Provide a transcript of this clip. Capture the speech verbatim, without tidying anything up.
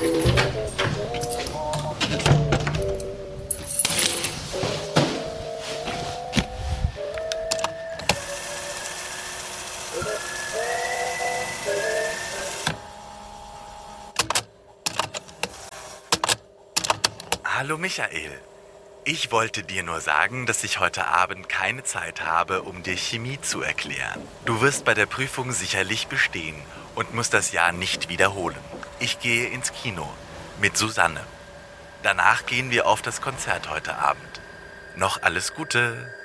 Hallo Michael. Ich wollte dir nur sagen, dass ich heute Abend keine Zeit habe, um dir Chemie zu erklären. Du wirst bei der Prüfung sicherlich bestehen und musst das Jahr nicht wiederholen. Ich gehe ins Kino mit Susanne. Danach gehen wir auf das Konzert heute Abend. Noch alles Gute.